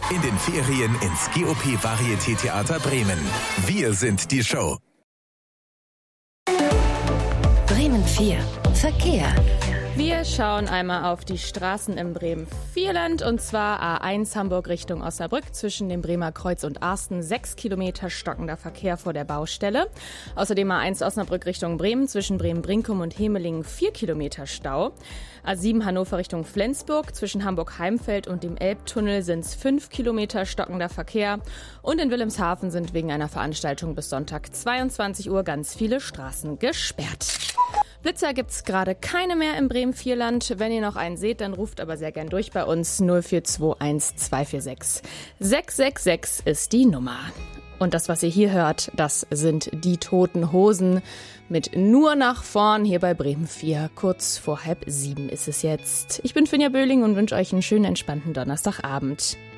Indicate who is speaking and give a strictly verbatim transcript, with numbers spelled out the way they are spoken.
Speaker 1: In den Ferien ins G O P Varieté-Theater Bremen. Wir sind die Show.
Speaker 2: Bremen vier. Verkehr.
Speaker 3: Wir schauen einmal auf die Straßen im Bremen-Vierland und zwar A eins Hamburg Richtung Osnabrück zwischen dem Bremer Kreuz und Arsten. Sechs Kilometer stockender Verkehr vor der Baustelle. Außerdem A eins Osnabrück Richtung Bremen zwischen Bremen-Brinkum und Hemelingen. Vier Kilometer Stau. A sieben Hannover Richtung Flensburg zwischen Hamburg-Heimfeld und dem Elbtunnel sind es fünf Kilometer stockender Verkehr. Und in Wilhelmshaven sind wegen einer Veranstaltung bis Sonntag zweiundzwanzig Uhr ganz viele Straßen gesperrt. Blitzer gibt's gerade keine mehr im Bremen-Vierland. Wenn ihr noch einen seht, dann ruft aber sehr gern durch bei uns. null vier zwei eins zwei vier sechs sechs sechs sechs ist die Nummer. Und das, was ihr hier hört, das sind die Toten Hosen mit Nur nach vorn hier bei Bremen vier. Kurz vor halb sieben ist es jetzt. Ich bin Finja Böhling und wünsche euch einen schönen, entspannten Donnerstagabend.